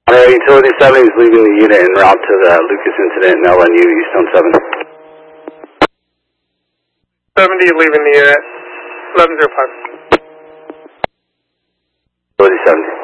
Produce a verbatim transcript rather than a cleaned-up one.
Uh, Utility seven is leaving the unit en route to the Lucas incident in L N U, Eastone seven. seventy leaving the unit, eleven zero five. Utility seventy.